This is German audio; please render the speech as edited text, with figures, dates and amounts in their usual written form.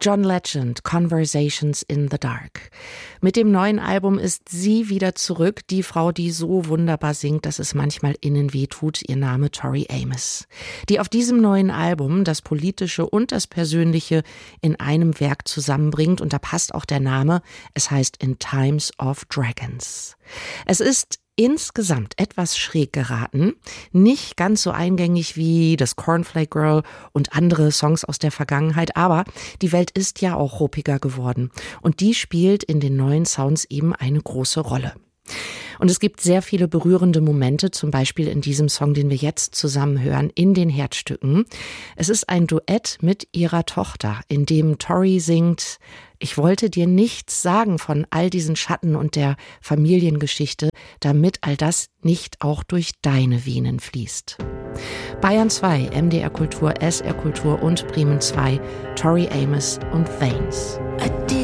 John Legend, Conversations in the Dark. Mit dem neuen Album ist sie wieder zurück, die Frau, die so wunderbar singt, dass es manchmal innen weh tut, ihr Name Tori Amos. Die auf diesem neuen Album das Politische und das Persönliche in einem Werk zusammenbringt, und da passt auch der Name, es heißt In Times of Dragons. Es ist insgesamt etwas schräg geraten, nicht ganz so eingängig wie das Cornflake Girl und andere Songs aus der Vergangenheit, aber die Welt ist ja auch ruppiger geworden und die spielt in den neuen Sounds eben eine große Rolle. Und es gibt sehr viele berührende Momente, zum Beispiel in diesem Song, den wir jetzt zusammen hören, in den Herzstücken. Es ist ein Duett mit ihrer Tochter, in dem Tori singt: Ich wollte dir nichts sagen von all diesen Schatten und der Familiengeschichte, damit all das nicht auch durch deine Venen fließt. Bayern 2, MDR Kultur, SR Kultur und Bremen 2, Tori Amos und Veins.